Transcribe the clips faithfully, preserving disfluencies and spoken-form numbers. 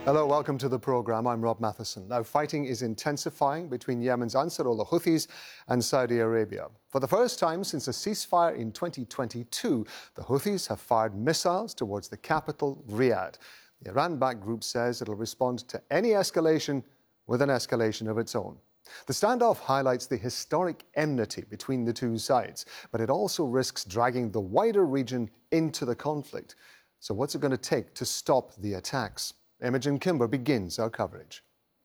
Hello, welcome to the programme. I'm Rob Matheson. Now, fighting is intensifying between Yemen's Ansarullah Houthis and Saudi Arabia. For the first time since a ceasefire in twenty twenty-two, the Houthis have fired missiles towards the capital, Riyadh. The Iran-backed group says it'll respond to any escalation with an escalation of its own. The standoff highlights the historic enmity between the two sides, but it also risks dragging the wider region into the conflict. So what's it going to take to stop the attacks? Imogen Kimber begins our coverage.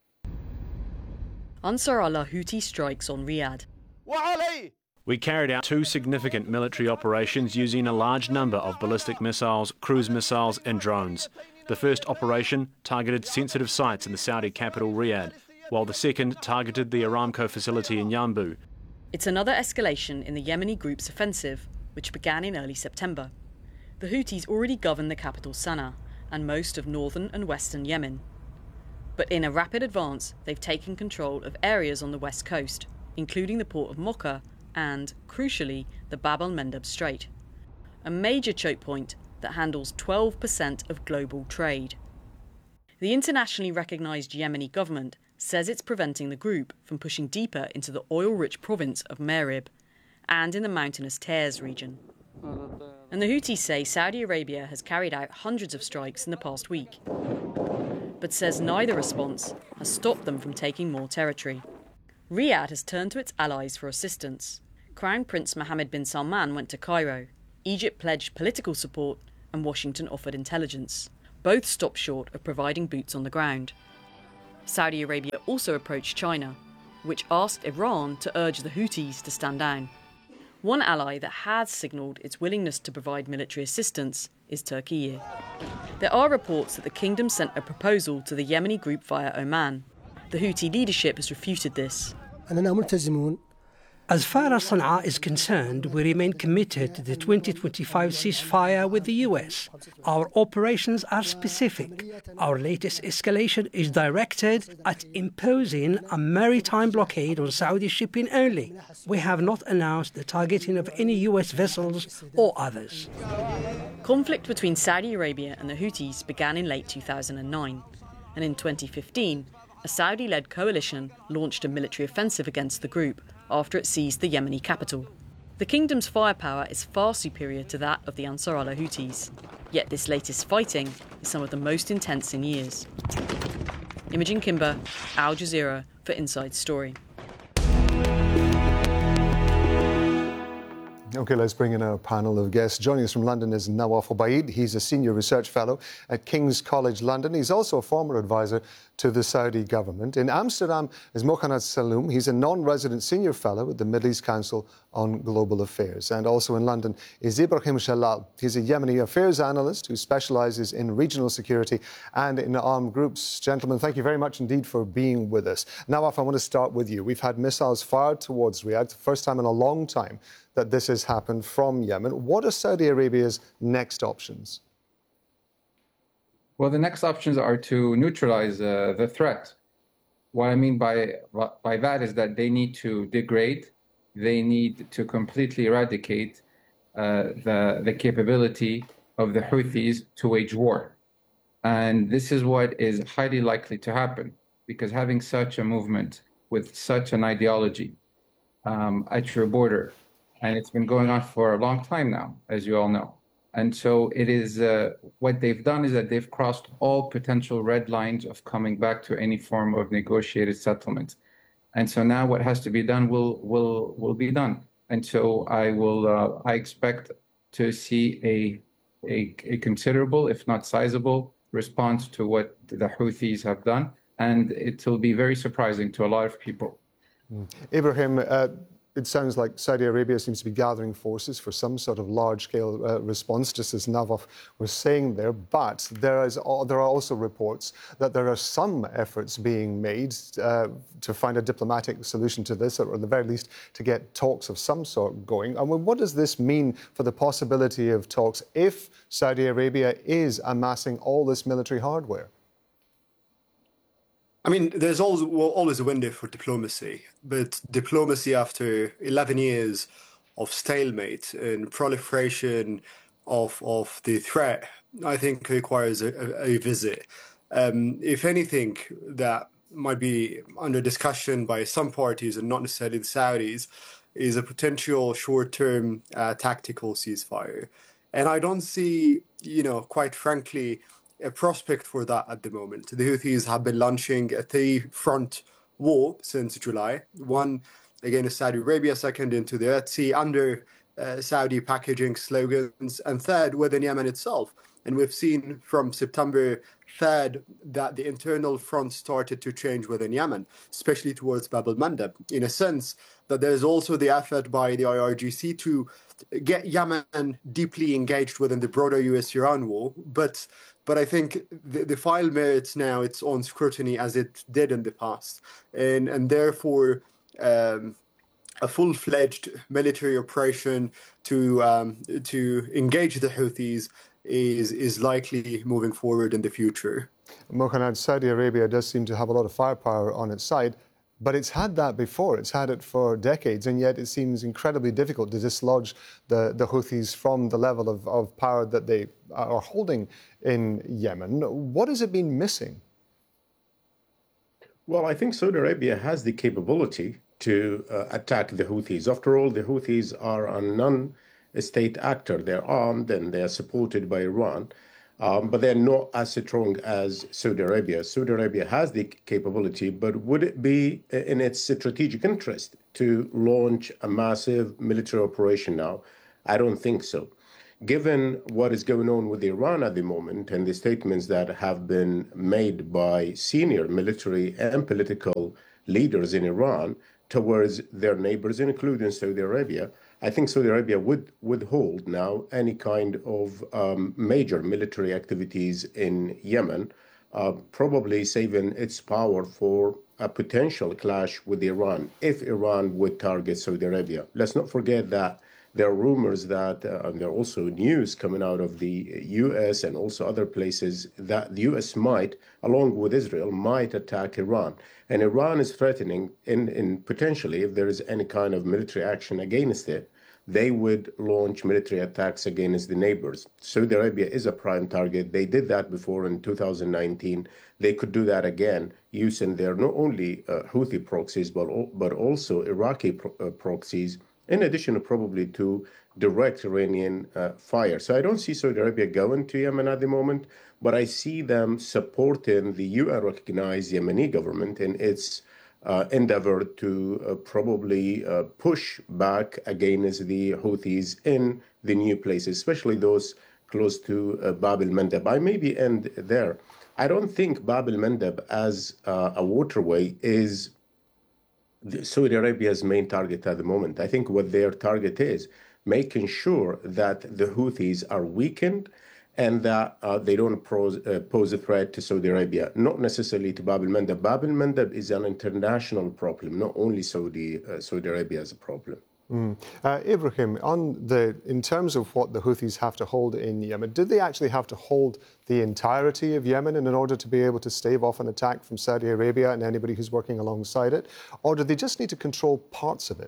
Ansarullah Houthi strikes on Riyadh. We carried out two significant military operations using a large number of ballistic missiles, cruise missiles and drones. The first operation targeted sensitive sites in the Saudi capital Riyadh, while the second targeted the Aramco facility in Yanbu. It's another escalation in the Yemeni group's offensive, which began in early September. The Houthis already govern the capital Sana'a and most of northern and western Yemen. But in a rapid advance, they've taken control of areas on the west coast, including the port of Mocha and, crucially, the Bab el-Mandeb Strait, a major choke point that handles twelve percent of global trade. The internationally recognised Yemeni government says it's preventing the group from pushing deeper into the oil-rich province of Marib and in the mountainous Taiz region. And the Houthis say Saudi Arabia has carried out hundreds of strikes in the past week, but says neither response has stopped them from taking more territory. Riyadh has turned to its allies for assistance. Crown Prince Mohammed bin Salman went to Cairo. Egypt pledged political support and Washington offered intelligence. Both stopped short of providing boots on the ground. Saudi Arabia also approached China, which asked Iran to urge the Houthis to stand down. One ally that has signalled its willingness to provide military assistance is Turkey. There are reports that the kingdom sent a proposal to the Yemeni group via Oman. The Houthi leadership has refuted this. As far as Sana'a is concerned, we remain committed to the twenty twenty-five ceasefire with the U S. Our operations are specific. Our latest escalation is directed at imposing a maritime blockade on Saudi shipping only. We have not announced the targeting of any U S vessels or others. Conflict between Saudi Arabia and the Houthis began in late two thousand nine, and in twenty fifteen, a Saudi-led coalition launched a military offensive against the group after it seized the Yemeni capital. The kingdom's firepower is far superior to that of the Ansarullah Houthis, yet this latest fighting is some of the most intense in years. Imogen Kimber, Al Jazeera for Inside Story. OK, let's bring in our panel of guests. Joining us from London is Nawaf Obaid. He's a senior research fellow at King's College London. He's also a former advisor to the Saudi government. In Amsterdam is Mokhanat Saloom. He's a non-resident senior fellow at the Middle East Council on Global Affairs. And also in London is Ibrahim Shalal. He's a Yemeni affairs analyst who specialises in regional security and in armed groups. Gentlemen, thank you very much indeed for being with us. Nawaf, I want to start with you. We've had missiles fired towards Riyadh, the first time in a long time that this has happened from Yemen. What are Saudi Arabia's next options? Well, the next options are to neutralize uh, the threat. What I mean by, by that is that they need to degrade, they need to completely eradicate uh, the, the capability of the Houthis to wage war. And this is what is highly likely to happen, because having such a movement with such an ideology um, at your border, and it's been going on for a long time now, as you all know. And so it is, uh, what they've done is that they've crossed all potential red lines of coming back to any form of negotiated settlement. And so now what has to be done will will will be done. And so I will, uh, I expect to see a, a, a considerable, if not sizable, response to what the Houthis have done. And it will be very surprising to a lot of people. Mm. Ibrahim, uh, it sounds like Saudi Arabia seems to be gathering forces for some sort of large-scale uh, response, just as Nawaf was saying there. But there is there are also reports that there are some efforts being made uh, to find a diplomatic solution to this, or at the very least to get talks of some sort going. I mean, what does this mean for the possibility of talks if Saudi Arabia is amassing all this military hardware? I mean, there's always, always a window for diplomacy, but diplomacy after eleven years of stalemate and proliferation of of the threat, I think requires a, a, a visit. Um, if anything, that might be under discussion by some parties and not necessarily the Saudis, is a potential short-term uh, tactical ceasefire. And I don't see, you know, quite frankly, a prospect for that at the moment. The Houthis have been launching a three-front war since July. One against Saudi Arabia, second into the Red Sea under uh, Saudi packaging slogans, and third within Yemen itself. And we've seen from September third that the internal front started to change within Yemen, especially towards Bab el-Mandeb, in a sense that there's also the effort by the I R G C to get Yemen deeply engaged within the broader U S Iran war. But but I think the, the file merits now its own scrutiny as it did in the past. And, and therefore, um, a full-fledged military operation to um, to engage the Houthis is is likely moving forward in the future. Mohanad, Saudi Arabia does seem to have a lot of firepower on its side, but it's had that before. It's had it for decades, and yet it seems incredibly difficult to dislodge the, the Houthis from the level of, of power that they are holding in Yemen. What has it been missing? Well, I think Saudi Arabia has the capability to uh, attack the Houthis. After all, the Houthis are a non-state actor. They're armed and they're supported by Iran, um, but they're not as strong as Saudi Arabia. Saudi Arabia has the capability, but would it be in its strategic interest to launch a massive military operation now? I don't think so. Given what is going on with Iran at the moment and the statements that have been made by senior military and political leaders in Iran towards their neighbors, including Saudi Arabia, I think Saudi Arabia would withhold now any kind of um, major military activities in Yemen, uh, probably saving its power for a potential clash with Iran if Iran would target Saudi Arabia. Let's not forget that there are rumors that, uh, and there are also news coming out of the U S and also other places that the U S might, along with Israel, might attack Iran. And Iran is threatening, in, in potentially, if there is any kind of military action against it, they would launch military attacks against the neighbors. Saudi Arabia is a prime target. They did that before in two thousand nineteen. They could do that again using their not only uh, Houthi proxies, but, but also Iraqi pro- uh, proxies, in addition to probably to direct Iranian uh, fire. So I don't see Saudi Arabia going to Yemen at the moment, but I see them supporting the U N-recognized Yemeni government in its uh, endeavor to uh, probably uh, push back against the Houthis in the new places, especially those close to uh, Bab el-Mandeb. I maybe end there. I don't think Bab el-Mandeb as uh, a waterway is Saudi Arabia's main target at the moment. I think what their target is making sure that the Houthis are weakened and that uh, they don't pose, uh, pose a threat to Saudi Arabia, not necessarily to Bab el-Mandeb. Bab el-Mandeb is an international problem, not only Saudi uh, Saudi Arabia as a problem. Mm. Uh, Ibrahim, on the in terms of what the Houthis have to hold in Yemen, did they actually have to hold the entirety of Yemen in order to be able to stave off an attack from Saudi Arabia and anybody who's working alongside it? Or do they just need to control parts of it?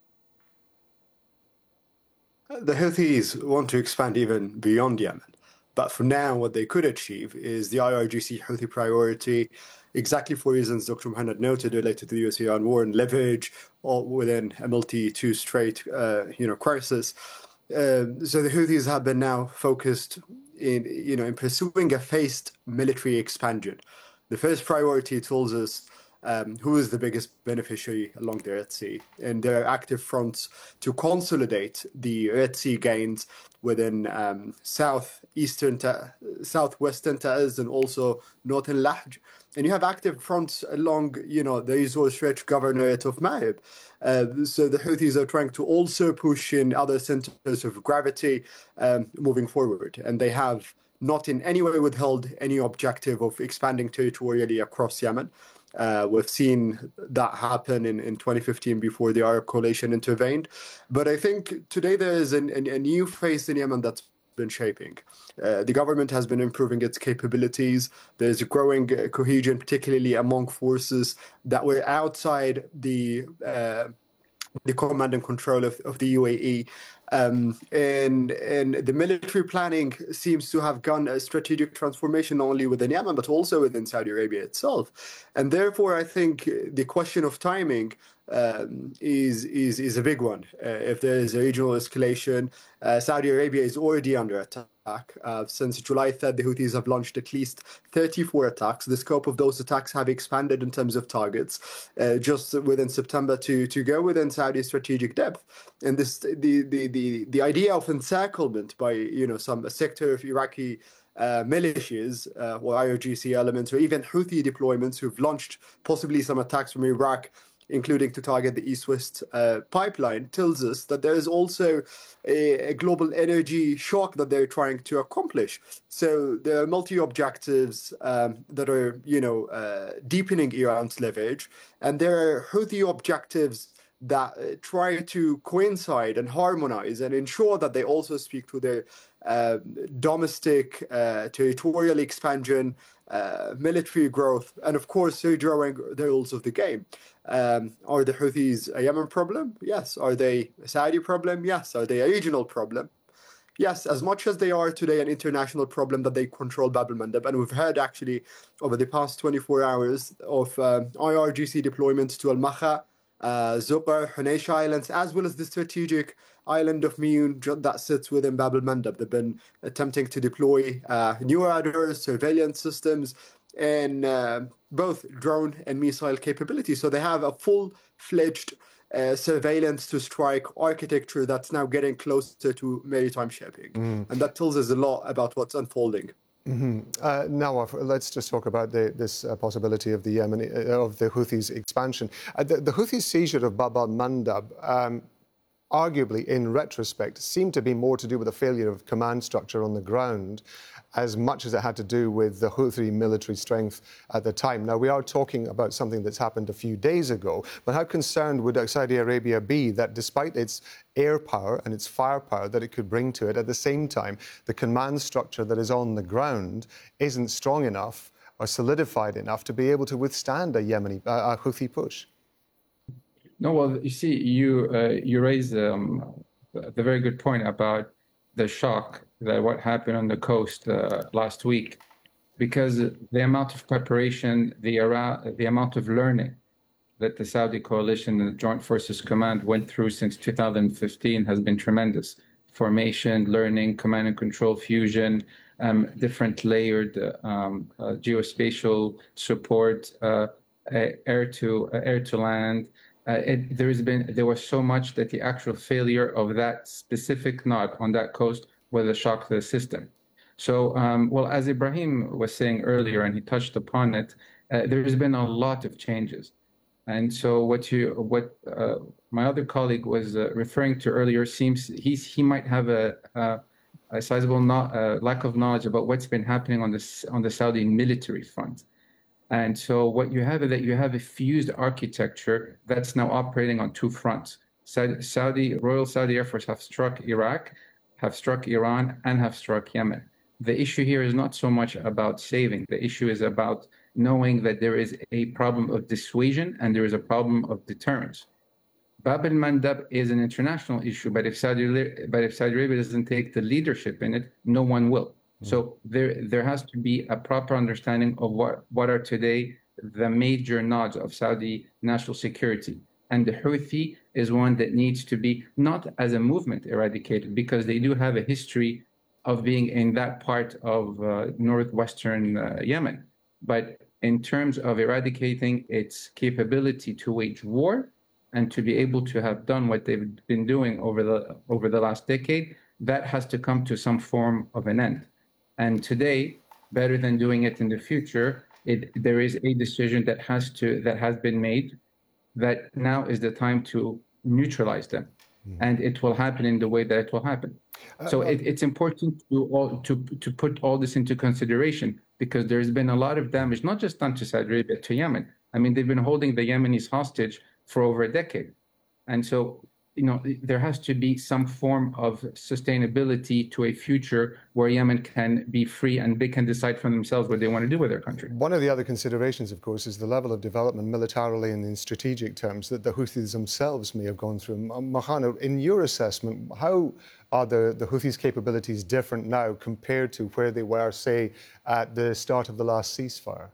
The Houthis want to expand even beyond Yemen. But for now, what they could achieve is the I R G C Houthi priority, exactly for reasons Doctor Mohanad noted related to the U S Iran war and leverage or within a multi-two straight uh, you know, crisis. Uh, so the Houthis have been now focused in, you know, in pursuing a phased military expansion. The first priority tells us um, who is the biggest beneficiary along the Red Sea, and there are active fronts to consolidate the Red Sea gains within um, southeastern, ta- southwestern Taiz and also northern Lahj. And you have active fronts along, you know, the resource-rich governorate of Ma'ib. Uh, so the Houthis are trying to also push in other centers of gravity um, moving forward. And they have not in any way withheld any objective of expanding territorially across Yemen. Uh, we've seen that happen in, in twenty fifteen before the Arab coalition intervened. But I think today there is an, an, a new phase in Yemen that's been shaping. Uh, the government has been improving its capabilities. There's a growing uh, cohesion, particularly among forces that were outside the uh, the command and control of, of the U A E. Um, and, and the military planning seems to have gone a strategic transformation not only within Yemen, but also within Saudi Arabia itself. And therefore, I think the question of timing um, is, is, is a big one. Uh, if there is a regional escalation, uh, Saudi Arabia is already under attack. Uh, since July third, the Houthis have launched at least thirty-four attacks. The scope of those attacks have expanded in terms of targets uh, just within September to, to go within Saudi's strategic depth. And this the, the, the, the idea of encirclement by you know some a sector of Iraqi uh, militias uh, or I R G C elements or even Houthi deployments who've launched possibly some attacks from Iraq, including to target the East-West uh, pipeline, tells us that there is also a, a global energy shock that they're trying to accomplish. So there are multi-objectives um, that are, you know, uh, deepening Iran's leverage, and there are Houthi objectives that uh, try to coincide and harmonize and ensure that they also speak to their uh, domestic uh, territorial expansion, uh, military growth, and of course, redrawing the rules of the game. Um, are the Houthis a Yemen problem? Yes. Are they a Saudi problem? Yes. Are they a regional problem? Yes, as much as they are today an international problem that they control Bab el-Mandab. And we've heard actually over the past twenty-four hours of um, I R G C deployments to Al-Makha, uh, Zuqar, Hunaysh Islands, as well as the strategic island of Miyun that sits within Bab el-Mandab. They've been attempting to deploy uh, new radars, surveillance systems, and uh, both drone and missile capabilities. So they have a full-fledged uh, surveillance to strike architecture that's now getting closer to maritime shipping. Mm. And that tells us a lot about what's unfolding. Mm-hmm. Uh, now, let's just talk about the, this uh, possibility of the Yemeni, uh, of the Houthis' expansion. Uh, the, the Houthis' seizure of Bab al-Mandab, um, arguably, in retrospect, seemed to be more to do with a failure of command structure on the ground, as much as it had to do with the Houthi military strength at the time. Now, we are talking about something that's happened a few days ago, but how concerned would Saudi Arabia be that despite its air power and its firepower that it could bring to it, at the same time, the command structure that is on the ground isn't strong enough or solidified enough to be able to withstand a Yemeni, uh, a Houthi push? No, well, you see, you, uh, you raise um, the very good point about the shock that what happened on the coast uh, last week, because the amount of preparation, the, the amount of learning that the Saudi coalition and the Joint Forces Command went through since two thousand fifteen has been tremendous. Formation, learning, command and control fusion, um, different layered um, uh, geospatial support, uh, air to uh, air to land. Uh, it, there has been there was so much that the actual failure of that specific node on that coast was a shock to the system. So, um, well, as Ibrahim was saying earlier, and he touched upon it, uh, there's been a lot of changes. And so, what you what uh, my other colleague was uh, referring to earlier seems he's he might have a a, a sizable not, uh, lack of knowledge about what's been happening on the on the Saudi military front. And so what you have is that you have a fused architecture that's now operating on two fronts. Saudi, Royal Saudi Air Force have struck Iraq, have struck Iran, and have struck Yemen. The issue here is not so much about saving. The issue is about knowing that there is a problem of dissuasion and there is a problem of deterrence. Bab el-Mandab is an international issue, but if Saudi, but if Saudi Arabia doesn't take the leadership in it, no one will. So there, there has to be a proper understanding of what, what are today the major nodes of Saudi national security. And the Houthi is one that needs to be not as a movement eradicated, because they do have a history of being in that part of uh, northwestern uh, Yemen. But in terms of eradicating its capability to wage war and to be able to have done what they've been doing over the over the last decade, that has to come to some form of an end. And today, better than doing it in the future, it, there is a decision that has to that has been made that now is the time to neutralize them, mm. and it will happen in the way that it will happen. Uh, so it, it's important to all, to to put all this into consideration, because there's been a lot of damage, not just done to Saudi Arabia, to Yemen. I mean, they've been holding the Yemenis hostage for over a decade, and so you know, there has to be some form of sustainability to a future where Yemen can be free and they can decide for themselves what they want to do with their country. One of the other considerations, of course, is the level of development militarily and in strategic terms that the Houthis themselves may have gone through. Mohannad, in your assessment, how are the, the Houthis' capabilities different now compared to where they were, say, at the start of the last ceasefire?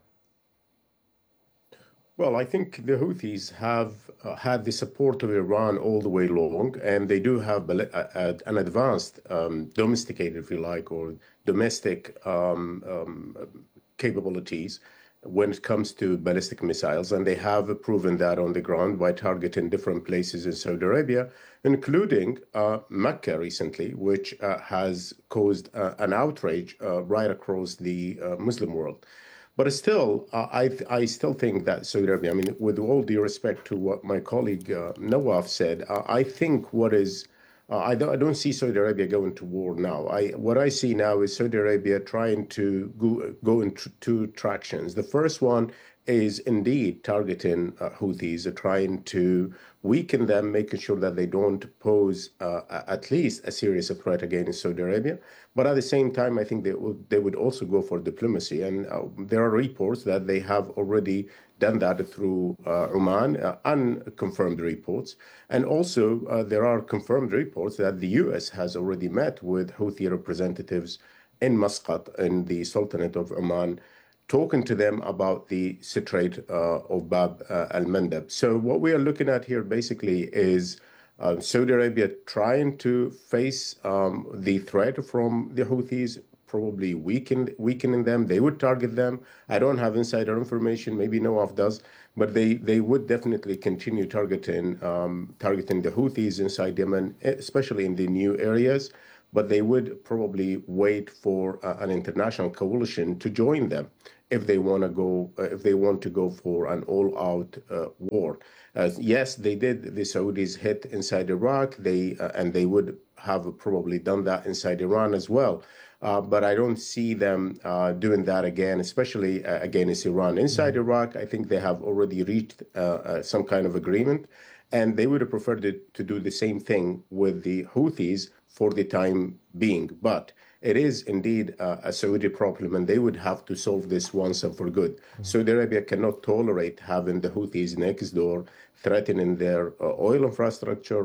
Well, I think the Houthis have uh, had the support of Iran all the way along, and they do have a, a, an advanced, um, domesticated, if you like, or domestic um, um, capabilities when it comes to ballistic missiles, and they have proven that on the ground by targeting different places in Saudi Arabia, including uh, Mecca recently, which uh, has caused uh, an outrage uh, right across the uh, Muslim world. But still, uh, I th- I still think that Saudi Arabia, I mean, with all due respect to what my colleague uh, Nawaf said, uh, I think what is, uh, I, don't, I don't see Saudi Arabia going to war now. I What I see now is Saudi Arabia trying to go, go in tr- two tractions. The first one is indeed targeting uh, Houthis, uh, trying to weaken them, making sure that they don't pose uh, at least a serious threat against Saudi Arabia. But at the same time, I think they would, they would also go for diplomacy. And uh, there are reports that they have already done that through uh, Oman, uh, unconfirmed reports. And also, uh, there are confirmed reports that the U S has already met with Houthi representatives in Muscat, in the Sultanate of Oman, talking to them about the Strait uh, of Bab uh, al-Mandab. So what we are looking at here basically is uh, Saudi Arabia trying to face um, the threat from the Houthis, probably weaken, weakening them. They would target them. I don't have insider information, maybe Nawaf does, but they, they would definitely continue targeting, um, targeting the Houthis inside Yemen, especially in the new areas. But they would probably wait for uh, an international coalition to join them if they want to go, uh, if they want to go for an all-out uh, war. Uh, yes, they did. The Saudis hit inside Iraq, they uh, and they would have probably done that inside Iran as well. Uh, but I don't see them uh, doing that again, especially uh, against Iran. Inside mm-hmm. Iraq, I think they have already reached uh, uh, some kind of agreement, and they would have preferred to, to do the same thing with the Houthis for the time being. But it is indeed uh, a Saudi problem, and they would have to solve this once and for good. Mm-hmm. Saudi Arabia cannot tolerate having the Houthis next door threatening their uh, oil infrastructure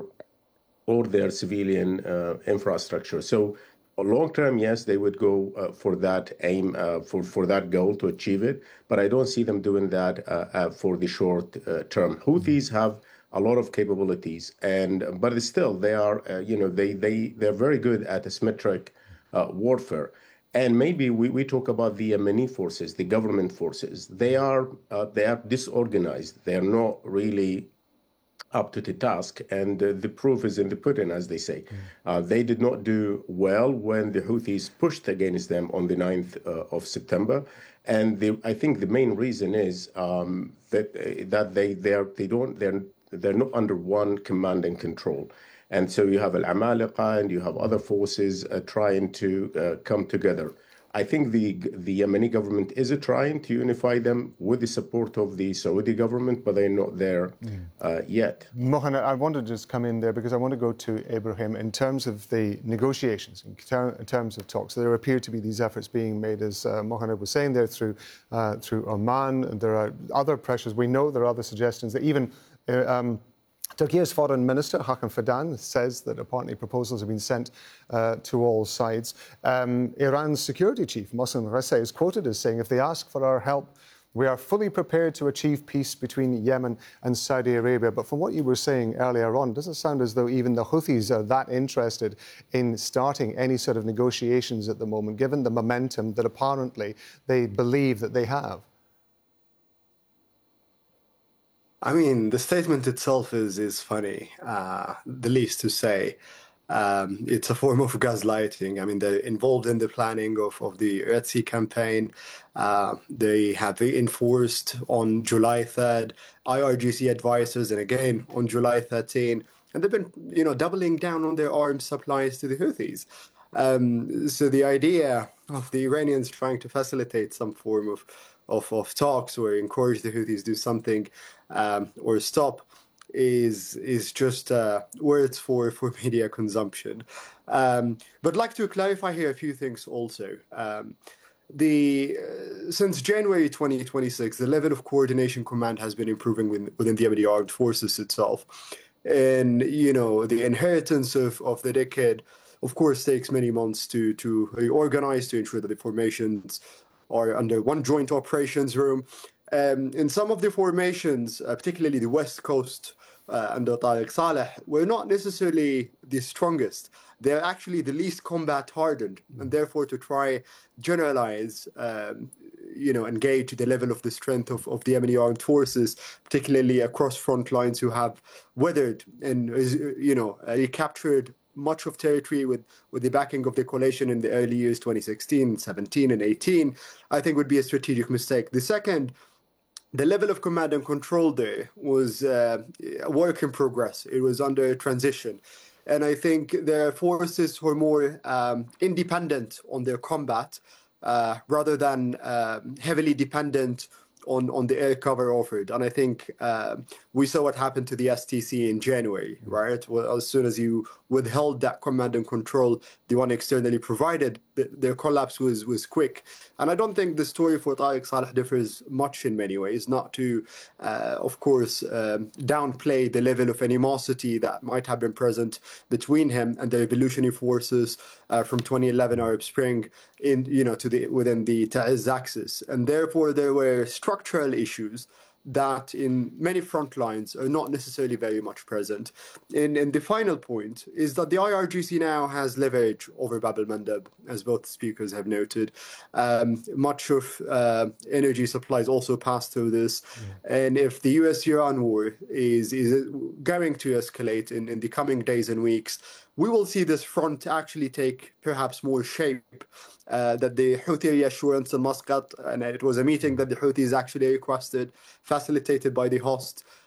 or their civilian uh, infrastructure. So long term, yes, they would go uh, for that aim, uh, for, for that goal to achieve it. But I don't see them doing that uh, uh, for the short uh, term. Houthis have a lot of capabilities, and but still they are, uh, you know, they they they're very good at asymmetric uh, warfare. And maybe we, we talk about the Yemeni forces, the government forces. They are uh, they are disorganized. They are not really up to the task, and uh, the proof is in the pudding, as they say. Mm. Uh, they did not do well when the Houthis pushed against them on the ninth uh, of September, and the, I think the main reason is um, that uh, that they they are they don't they're they're not under one command and control. And so you have Al-Amaliqa and you have other forces uh, trying to uh, come together. I think the the Yemeni government is trying to unify them with the support of the Saudi government, but they're not there uh, yet. Mohannad, I want to just come in there because I want to go to Ibrahim in terms of the negotiations, in, ter- in terms of talks. So there appear to be these efforts being made, as uh, Mohannad was saying there, through uh, through Oman. There are other pressures. We know there are other suggestions that even uh, um, Turkey's foreign minister, Hakan Fidan, says that apparently proposals have been sent uh, to all sides. Um, Iran's security chief, Mohsen Rasseh, is quoted as saying, if they ask for our help, we are fully prepared to achieve peace between Yemen and Saudi Arabia. But from what you were saying earlier on, it doesn't sound as though even the Houthis are that interested in starting any sort of negotiations at the moment, given the momentum that apparently they believe that they have. I mean, the statement itself is is funny, uh, the least to say. Um, it's a form of gaslighting. I mean, they're involved in the planning of, of the Red Sea campaign. Uh, they have enforced on July third I R G C advisors, and again on July thirteenth. And they've been, you know, doubling down on their arms supplies to the Houthis. Um, so the idea of the Iranians trying to facilitate some form of Of, of talks or encourage the Houthis to do something um, or stop is is just uh, words for, for media consumption. Um, but I'd like to clarify here a few things also. Um, the uh, since January twenty twenty-six, the level of coordination command has been improving within, within the Yemeni Armed Forces itself. And, you know, the inheritance of, of the decade, of course, takes many months to, to reorganize, to ensure that the formations are under one joint operations room. Um, in some of the formations, uh, particularly the West Coast uh, under Tariq Saleh, were not necessarily the strongest. They're actually the least combat hardened, and therefore to try generalize, um, you know, engage the level of the strength of, of the Yemeni armed forces, particularly across front lines who have weathered and, you know, recaptured much of territory with, with the backing of the coalition in the early years, twenty sixteen, seventeen, and eighteen, I think would be a strategic mistake. The second, the level of command and control there was uh, a work in progress. It was under transition. And I think their forces were more um, independent on their combat uh, rather than uh, heavily dependent on, on the air cover offered. And I think uh, we saw what happened to the S T C in January, right? Well, as soon as you withheld that command and control, the one externally provided, the, their collapse was, was quick. And I don't think the story for Tariq Saleh differs much in many ways, not to, uh, of course, um, downplay the level of animosity that might have been present between him and the revolutionary forces uh, from twenty eleven Arab Spring in, you know, to the within the Ta'izz axis. And therefore, there were structural issues that in many front lines are not necessarily very much present. And, and the final point is that the I R G C now has leverage over Bab al-Mandab, as both speakers have noted. Um, much of uh, energy supplies also pass through this. Yeah. And if the U S Iran war is, is going to escalate in, in the coming days and weeks, we will see this front actually take perhaps more shape. Uh, that the Houthi reassurance in Muscat, and it was a meeting that the Houthis actually requested, facilitated by the host,